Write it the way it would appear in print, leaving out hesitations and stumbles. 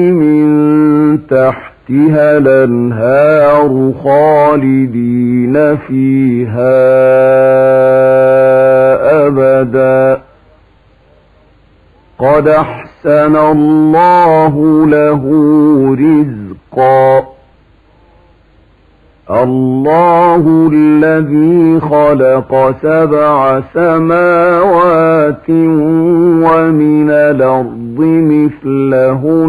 من تحتها الأنهار خالدين فيها أبدا قد أحسن الله له رزقا الله الذي خلق 7 سماوات ومن الأرض مثلهن